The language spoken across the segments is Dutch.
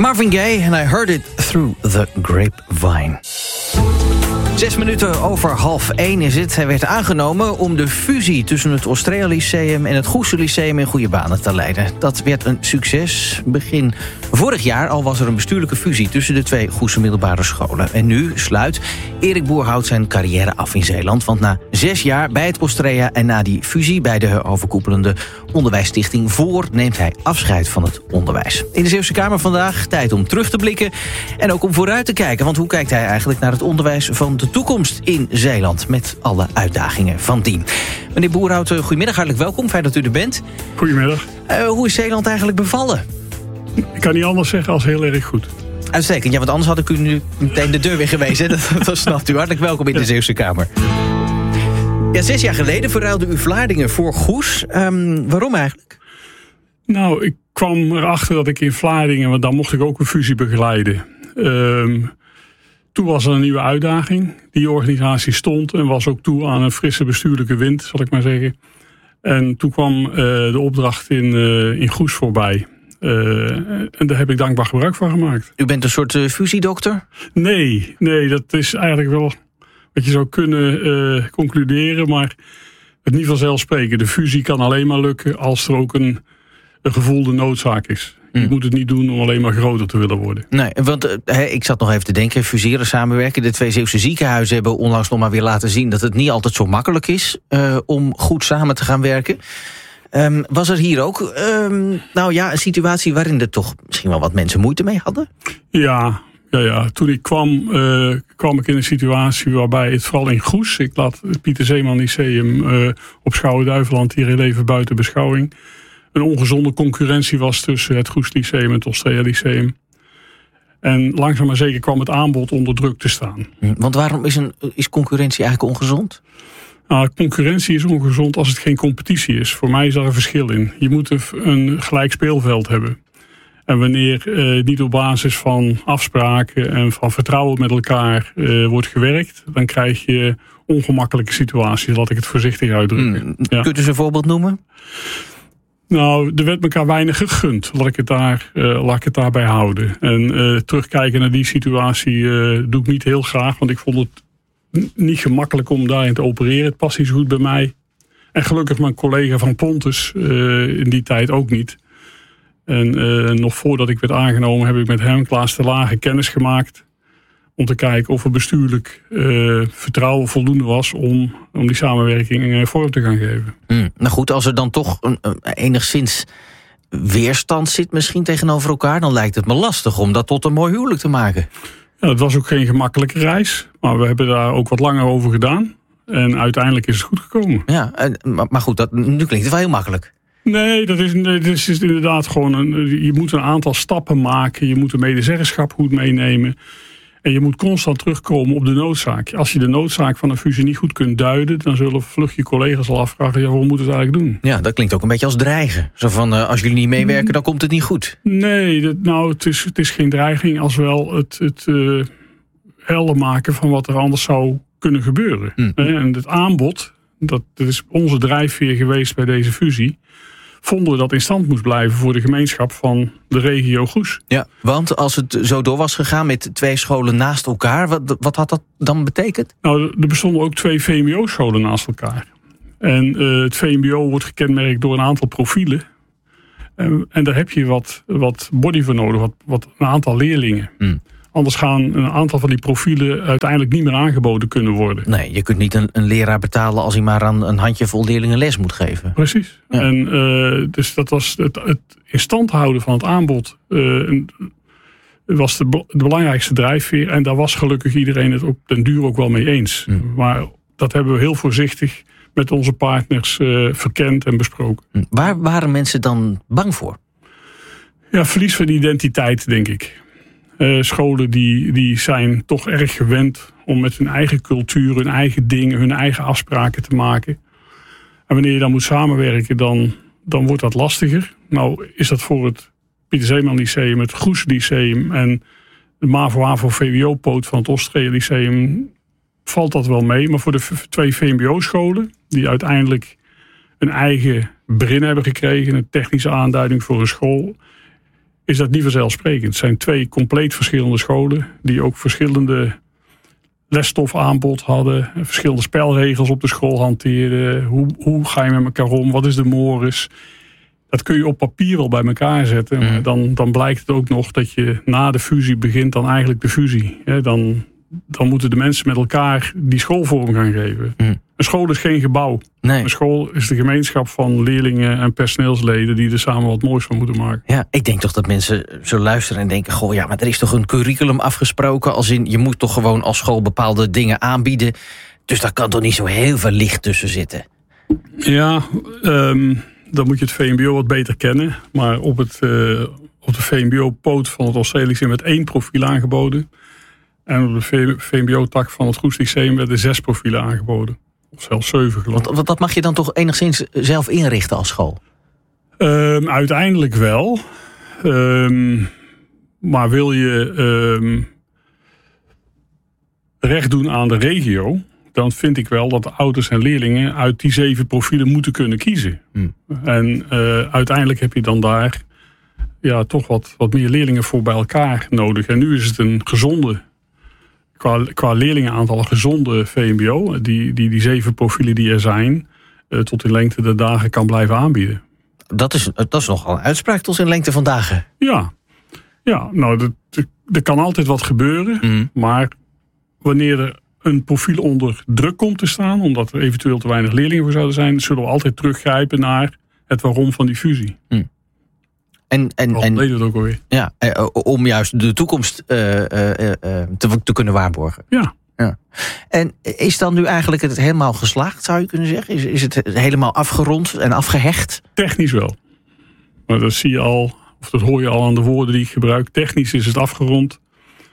Marvin Gaye and I heard it through the grapevine. 6 minuten over 12:30 is het. Hij werd aangenomen om de fusie tussen het Ostrea Lyceum en het Goester Lyceum in goede banen te leiden. Dat werd een succes. Begin vorig jaar al was er een bestuurlijke fusie tussen de twee Goester middelbare scholen. En nu sluit Erik Boerhout zijn carrière af in Zeeland. Want na 6 jaar bij het Ostrea en na die fusie bij de overkoepelende onderwijsstichting Voor neemt hij afscheid van het onderwijs. In de Zeeuwse Kamer vandaag tijd om terug te blikken en ook om vooruit te kijken. Want hoe kijkt hij eigenlijk naar het onderwijs van de toekomst in Zeeland met alle uitdagingen van dien? Meneer Boerhout, goedemiddag, hartelijk welkom. Fijn dat u er bent. Goedemiddag. Hoe is Zeeland eigenlijk bevallen? Ik kan niet anders zeggen als heel erg goed. Uitstekend, ja, want anders had ik u nu meteen de deur weer gewezen. Dat snapt u. Hartelijk welkom in de Zeeuwse Kamer. Ja, 6 jaar geleden verruilde u Vlaardingen voor Goes. Waarom eigenlijk? Nou, ik kwam erachter dat ik in Vlaardingen, want dan mocht ik ook een fusie begeleiden. Toen was er een nieuwe uitdaging. Die organisatie stond en was ook toe aan een frisse bestuurlijke wind, zal ik maar zeggen. En toen kwam de opdracht in Goes voorbij. En daar heb ik dankbaar gebruik van gemaakt. U bent een soort fusiedokter? Nee, dat is eigenlijk wel wat je zou kunnen concluderen, maar het niet vanzelfsprekend. De fusie kan alleen maar lukken als er ook een gevoelde noodzaak is. Je moet het niet doen om alleen maar groter te willen worden. Nee, want ik zat nog even te denken, fuseren, samenwerken. De 2 Zeeuwse ziekenhuizen hebben onlangs nog maar weer laten zien dat het niet altijd zo makkelijk is om goed samen te gaan werken. Was er hier ook een situatie waarin er toch misschien wel wat mensen moeite mee hadden? Ja. Toen ik kwam ik in een situatie waarbij het vooral in Goes, ik laat het Pieter Zeeman Lyceum op Schouwen-Duiveland hier heel even buiten beschouwing, een ongezonde concurrentie was tussen het Goes Lyceum en het Ostrea Lyceum. En langzaam maar zeker kwam het aanbod onder druk te staan. Want waarom is concurrentie eigenlijk ongezond? Nou, concurrentie is ongezond als het geen competitie is. Voor mij is daar een verschil in. Je moet een gelijk speelveld hebben. En wanneer niet op basis van afspraken en van vertrouwen met elkaar wordt gewerkt, dan krijg je ongemakkelijke situaties, laat ik het voorzichtig uitdrukken. Ja. Kunt u eens een voorbeeld noemen? Nou, er werd elkaar weinig gegund. Laat ik het daarbij houden. En terugkijken naar die situatie doe ik niet heel graag, want ik vond het niet gemakkelijk om daarin te opereren. Het past niet zo goed bij mij. En gelukkig mijn collega van Pontus in die tijd ook niet. En nog voordat ik werd aangenomen heb ik met hem, Klaas de Lage, kennis gemaakt om te kijken of er bestuurlijk vertrouwen voldoende was om die samenwerking vorm te gaan geven. Nou goed, als er dan toch enigszins weerstand zit misschien tegenover elkaar, dan lijkt het me lastig om dat tot een mooi huwelijk te maken. Ja, het was ook geen gemakkelijke reis, maar we hebben daar ook wat langer over gedaan. En uiteindelijk is het goed gekomen. Ja, maar goed, nu klinkt het wel heel makkelijk. Nee, dat is inderdaad gewoon je moet een aantal stappen maken. Je moet de medezeggenschap goed meenemen. En je moet constant terugkomen op de noodzaak. Als je de noodzaak van een fusie niet goed kunt duiden, dan zullen vlug je collega's al afvragen, waarom moeten we het eigenlijk doen? Ja, dat klinkt ook een beetje als dreigen. Zo van, als jullie niet meewerken, dan komt het niet goed. Nee, het is geen dreiging, als wel het helder maken van wat er anders zou kunnen gebeuren. En het aanbod, dat is onze drijfveer geweest bij deze fusie, vonden we dat in stand moest blijven voor de gemeenschap van de regio Goes. Ja, want als het zo door was gegaan met 2 scholen naast elkaar, wat had dat dan betekend? Nou, er bestonden ook 2 VMBO-scholen naast elkaar. En het VMBO wordt gekenmerkt door een aantal profielen. En daar heb je wat body voor nodig, wat een aantal leerlingen. Anders gaan een aantal van die profielen uiteindelijk niet meer aangeboden kunnen worden. Nee, je kunt niet een leraar betalen als hij maar aan een handjevol leerlingen les moet geven. Precies. Ja. En dus dat was het in stand houden van het aanbod was de belangrijkste drijfveer. En daar was gelukkig iedereen het op den duur ook wel mee eens. Maar dat hebben we heel voorzichtig met onze partners verkend en besproken. Waar waren mensen dan bang voor? Ja, verlies van identiteit, denk ik. Scholen die zijn toch erg gewend om met hun eigen cultuur, hun eigen dingen, hun eigen afspraken te maken. En wanneer je dan moet samenwerken, dan wordt dat lastiger. Nou is dat voor het Pieter Zeeman Lyceum, het Goes Lyceum en de MAVO VWO-poot van het Ostrea Lyceum valt dat wel mee. Maar voor de 2 VMBO-scholen, die uiteindelijk een eigen BRIN hebben gekregen, een technische aanduiding voor een school, is dat niet vanzelfsprekend. Het zijn 2 compleet verschillende scholen die ook verschillende lesstofaanbod hadden, verschillende spelregels op de school hanteerden. Hoe ga je met elkaar om? Wat is de mores? Dat kun je op papier wel bij elkaar zetten. Maar dan blijkt het ook nog dat je na de fusie begint dan eigenlijk de fusie. Dan moeten de mensen met elkaar die school vorm gaan geven. Een school is geen gebouw. Nee. Een school is de gemeenschap van leerlingen en personeelsleden die er samen wat moois van moeten maken. Ja, ik denk toch dat mensen zo luisteren en denken, goh, ja, maar er is toch een curriculum afgesproken, als in je moet toch gewoon als school bepaalde dingen aanbieden. Dus daar kan toch niet zo heel veel licht tussen zitten. Ja, dan moet je het VMBO wat beter kennen. Maar op de VMBO-poot van het Oosterse Lyceum werd 1 profiel aangeboden. En op de VMBO-tak van het Goes Lyceum werden 6 profielen aangeboden. Of zelfs 7 geloof ik. Want dat mag je dan toch enigszins zelf inrichten als school? Uiteindelijk wel. Maar wil je recht doen aan de regio, dan vind ik wel dat de ouders en leerlingen uit die 7 profielen moeten kunnen kiezen. En uiteindelijk heb je dan daar toch wat meer leerlingen voor bij elkaar nodig. En nu is het een gezonde, qua leerlingenaantal, een gezonde VMBO. Die 7 profielen die er zijn, tot in lengte der dagen kan blijven aanbieden. Dat is nogal een uitspraak, tot in lengte van dagen. Ja, nou, er kan altijd wat gebeuren. Maar wanneer er een profiel onder druk komt te staan, omdat er eventueel te weinig leerlingen voor zouden zijn, zullen we altijd teruggrijpen naar het waarom van die fusie. En deed het ook alweer. Ja, om juist de toekomst te kunnen waarborgen. Ja. En is dan nu eigenlijk het helemaal geslaagd, zou je kunnen zeggen? Is het helemaal afgerond en afgehecht? Technisch wel. Maar dat zie je al, of dat hoor je al aan de woorden die ik gebruik. Technisch is het afgerond.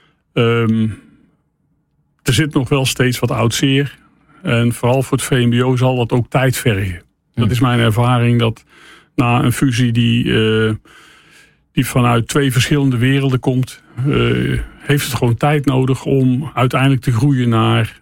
Er zit nog wel steeds wat oud zeer. En vooral voor het VMBO zal dat ook tijd vergen. Dat is mijn ervaring, dat na een fusie die vanuit 2 verschillende werelden komt, heeft het gewoon tijd nodig om uiteindelijk te groeien naar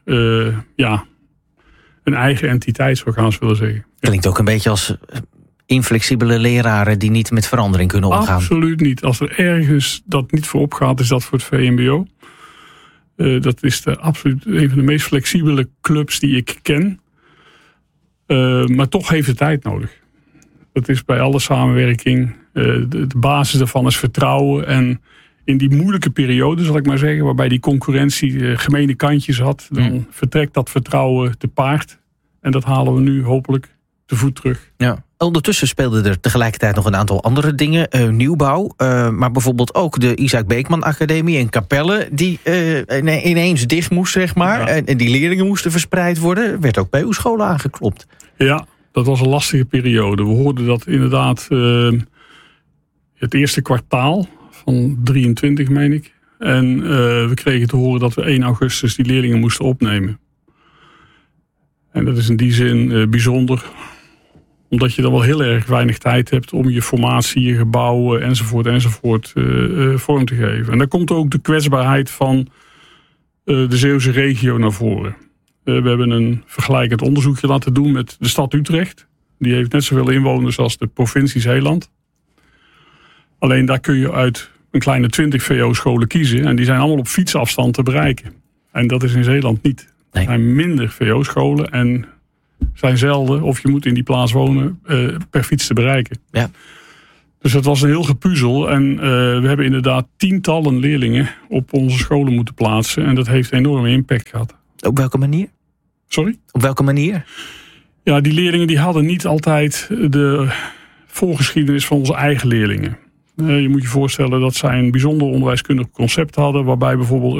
een eigen entiteit, zo gaan ze willen zeggen. Klinkt ook een beetje als inflexibele leraren die niet met verandering kunnen omgaan. Absoluut niet. Als er ergens dat niet voor opgaat, is dat voor het VMBO. Dat is absoluut een van de meest flexibele clubs die ik ken. Maar toch heeft het tijd nodig. Dat is bij alle samenwerking. De basis daarvan is vertrouwen. En in die moeilijke periode, zal ik maar zeggen, waarbij die concurrentie gemene kantjes had, dan vertrekt dat vertrouwen te paard. En dat halen we nu hopelijk te voet terug. Ja. Ondertussen speelden er tegelijkertijd nog een aantal andere dingen. Nieuwbouw, maar bijvoorbeeld ook de Isaac Beekman Academie in Capelle, die ineens dicht moest, zeg maar. Ja. En die leerlingen moesten verspreid worden. Werd ook bij uw scholen aangeklopt. Ja, dat was een lastige periode. We hoorden dat inderdaad het eerste kwartaal van 23, meen ik. En we kregen te horen dat we 1 augustus die leerlingen moesten opnemen. En dat is in die zin bijzonder, omdat je dan wel heel erg weinig tijd hebt om je formatie, je gebouwen enzovoort vorm te geven. En daar komt ook de kwetsbaarheid van de Zeeuwse regio naar voren. We hebben een vergelijkend onderzoekje laten doen met de stad Utrecht. Die heeft net zoveel inwoners als de provincie Zeeland. Alleen daar kun je uit een kleine 20 VO-scholen kiezen. En die zijn allemaal op fietsafstand te bereiken. En dat is in Zeeland niet. Er zijn minder VO-scholen en zijn zelden, of je moet in die plaats wonen, per fiets te bereiken. Ja. Dus dat was een heel gepuzzel. En we hebben inderdaad tientallen leerlingen op onze scholen moeten plaatsen. En dat heeft een enorme impact gehad. Op welke manier? Sorry? Op welke manier? Ja, die leerlingen die hadden niet altijd de voorgeschiedenis van onze eigen leerlingen. Je moet je voorstellen dat zij een bijzonder onderwijskundig concept hadden, waarbij bijvoorbeeld